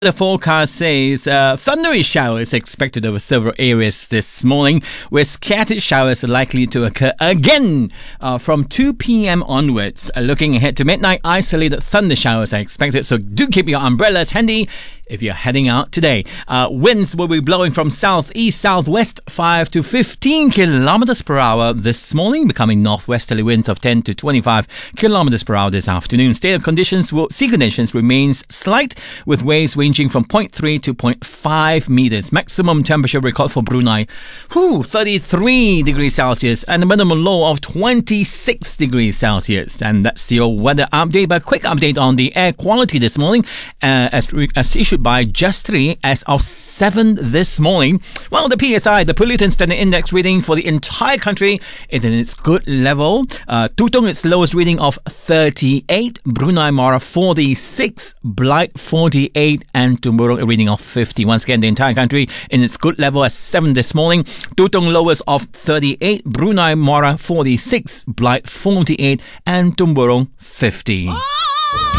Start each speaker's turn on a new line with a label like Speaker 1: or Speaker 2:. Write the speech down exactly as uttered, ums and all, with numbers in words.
Speaker 1: The forecast says uh, thundery showers expected over several areas this morning, with scattered showers likely to occur again uh, from two p.m. onwards. Uh, looking ahead to midnight, isolated thunder showers are expected, so do keep your umbrellas handy if you're heading out today. Uh, winds will be blowing from southeast southwest five to fifteen kilometers per hour this morning, becoming northwesterly winds of ten to twenty-five kilometers per hour this afternoon. State of conditions will sea conditions remains slight, with waves ranging from zero point three to zero point five meters. Maximum temperature record for Brunei, whew, thirty-three degrees Celsius, and a minimum low of twenty-six degrees Celsius. And that's your weather update. But a quick update on the air quality this morning, uh, as, as issued by Just three as of seven this morning. Well, the P S I, the Pollutant Standard Index reading for the entire country, is in its good level. Uh, Tutong, its lowest reading of thirty-eight, Brunei Mara forty-six, Blight forty-eight, and Tumburong a reading of fifty. Once again, the entire country in its good level at seven this morning. Tutong lowest of thirty-eight, Brunei Mara forty-six, Blight forty-eight, and Tumburong fifty.